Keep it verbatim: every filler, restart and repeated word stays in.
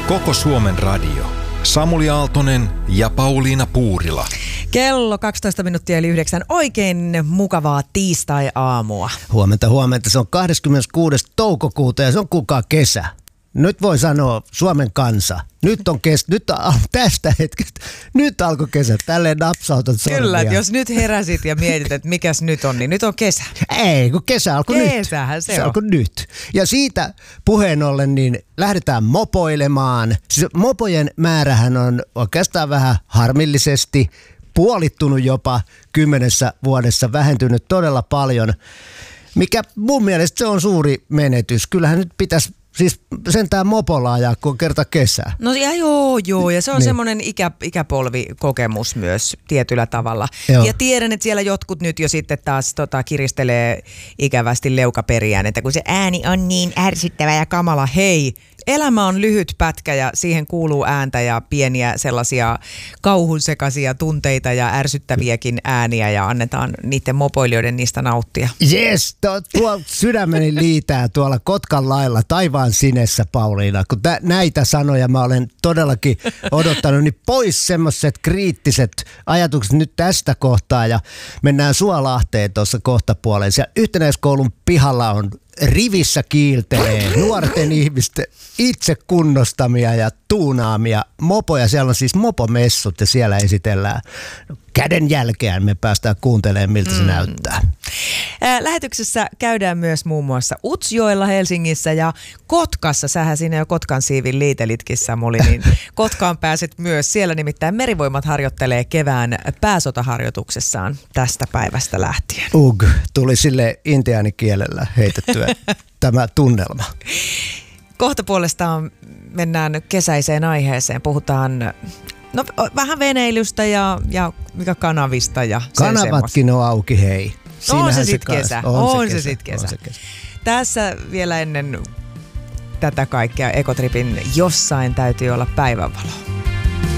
Koko Suomen radio. Samuli Aaltonen ja Pauliina Puurila. Kello kaksitoista minuuttia eli yhdeksän. Oikein mukavaa tiistai-aamua. Huomenta, huomenta. Se on kahdeskymmeneskuudes toukokuuta ja se on kuulkaa kesä. Nyt voi sanoa Suomen kansa. Nyt on kes... Nyt on tästä hetkestä. Nyt alkoi kesä. Tälleen napsautat sormia. Kyllä, että jos nyt heräsit ja mietit, että mikäs nyt on, niin nyt on kesä. Ei, kun kesä alkoi nyt. Kesähän se, se on. alkoi nyt. Ja siitä puheen ollen, niin lähdetään mopoilemaan. Siis mopojen määrähän on oikeastaan vähän harmillisesti puolittunut jopa kymmenessä vuodessa, vähentynyt todella paljon. Mikä mun mielestä se on suuri menetys. Kyllähän nyt pitäisi siis sentään mopolla ajaa, kun on kerta kesä. No ja joo, joo. Ja se on niin. semmoinen ikä, ikäpolvikokemus myös tietyllä tavalla. Joo. Ja tiedän, että siellä jotkut nyt jo sitten taas tota, kiristelee ikävästi leukaperiään, että kun se ääni on niin ärsyttävä ja kamala. Hei, elämä on lyhyt pätkä ja siihen kuuluu ääntä ja pieniä sellaisia kauhunsekaisia tunteita ja ärsyttäviäkin ääniä ja annetaan niiden mopoilijoiden niistä nauttia. Jes, tuo, tuo sydämeni liitää tuolla Kotkan lailla taivaan sinessä, Pauliina. Kun tä, näitä sanoja mä olen todellakin odottanut, niin pois semmoiset kriittiset ajatukset nyt tästä kohtaa ja mennään Suolahteen tuossa kohtapuoleen. Siellä yhtenäiskoulun pihalla on rivissä kiiltelee nuorten ihmisten itse kunnostamia ja tuunaamia mopoja. Siellä on siis mopomessut ja siellä esitellään käden jälkeen. Me päästään kuuntelemaan, miltä mm. se näyttää. Lähetyksessä käydään myös muun muassa Utsjoella Helsingissä ja Kotkassa. Sähän siinä jo Kotkan siivin liitelitkin, Samuli, niin Kotkaan pääset myös. Siellä nimittäin Merivoimat harjoittelee kevään pääsotaharjoituksessaan tästä päivästä lähtien. Ug, tuli sille intiaanikielellä heitettyä tämä tunnelma. Kohta puolestaan mennään kesäiseen aiheeseen. Puhutaan no, vähän veneilystä ja, ja mikä kanavista. Ja Kanavatkin on auki, hei. No on se sitten kesä. On, on se, se sitten kesä. Se kesä. Tässä vielä ennen tätä kaikkea Ekotripin jossain täytyy olla päivänvalo.